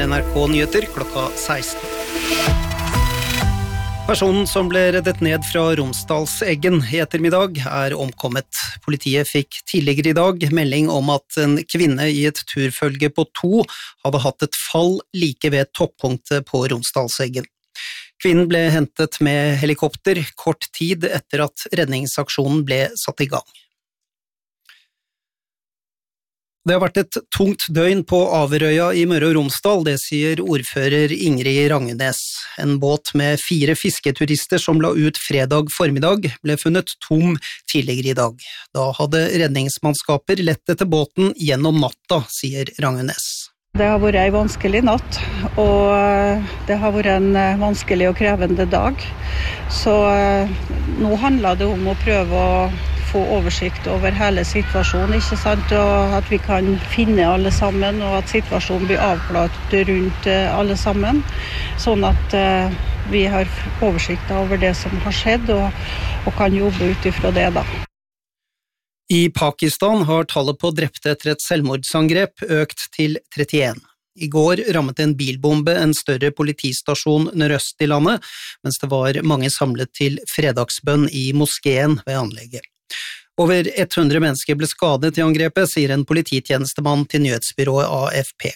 NRK Nyheter klokka 16. Personen som ble reddet ned fra Romsdalseggen i ettermiddag omkommet. Politiet fikk tidligere i dag melding om at en kvinne i et turfølge på 2 hadde hatt et fall like ved toppunktet på Romsdalseggen. Kvinnen ble hentet med helikopter kort tid etter at redningsaksjonen ble satt i gang. Det har vært et tungt døgn på Averøya i Møre og Romsdal, det sier ordfører Ingrid Rangenes. En båt med 4 fisketurister som la ut fredag formiddag ble funnet tom tidligere i dag. Da hadde redningsmannskaper lett etter båten gjennom natta, sier Rangenes. Det har vært en vanskelig natt, og det har vært en vanskelig og krevende dag. Så nå handler det om å prøve å få oversikt over hele situasjonen, ikke sant? Og at vi kan finne alle sammen, og at situasjonen blir avklart rundt alle sammen, sånn at vi har oversikt over det som har skjedd, og kan jobbe ut ifra det da. I Pakistan har tallet på drepte etter et selvmordsangrep økt til 31. I går rammet en bilbombe en større politistasjon nordøst i landet, mens det var mange samlet til fredagsbønn i moskeen ved anlegget. Over 100 mennesker ble skadet i angrepet, sier en polititjenestemann til nyhetsbyrået AFP.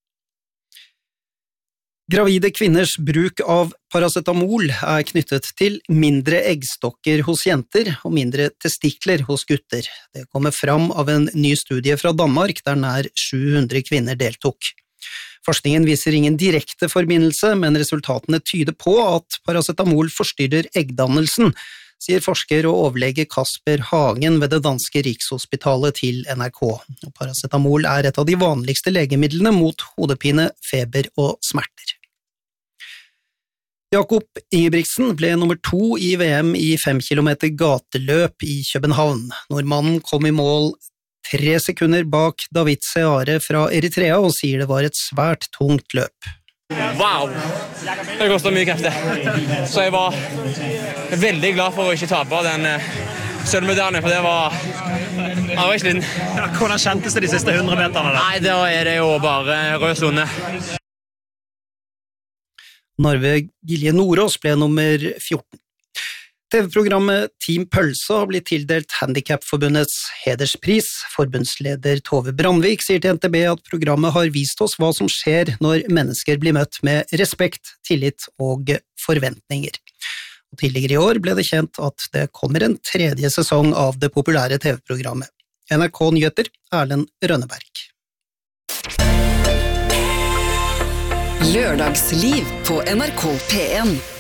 Gravide kvinners bruk av paracetamol knyttet til mindre eggstokker hos jenter og mindre testikler hos gutter. Det kommer fram av en ny studie fra Danmark, der nær 700 kvinner deltok. Forskningen viser ingen direkte forbindelse, men resultatene tyder på at paracetamol forstyrrer eggdannelsen, sier forsker og overlege Kasper Hagen ved det danske Rikshospitalet til NRK. Paracetamol et av de vanligste legemidlene mot hodepine, feber og smerter. Jakob Ingebrigtsen ble nummer 2 i VM i 5 km gateløp i København. Nordmannen kom i mål 3 sekunder bak David Seare fra Eritrea og sier det var et svært tungt løp. Wow! Det kostet mye krefter. Så jeg var veldig glad for å ikke tape den sølvmedaljen, for det var ikke sliten. Hvordan kjentes det de siste 100 meterne? Nei, da det jo bare rød sone. Narve Gilje Nordås ble nummer 14. TV-programmet Team Pølse har blitt tildelt Handicapforbundets hederspris. Forbundsleder Tove Brandvik sier til NTB at programmet har vist oss hva som skjer når mennesker blir møtt med respekt, tillit og forventninger. Og tidligere i år ble det kjent at det kommer en 3. sesong av det populære TV-programmet. NRK Nyheter, Erlend Rønneberg. Lørdagsliv på NRK P1.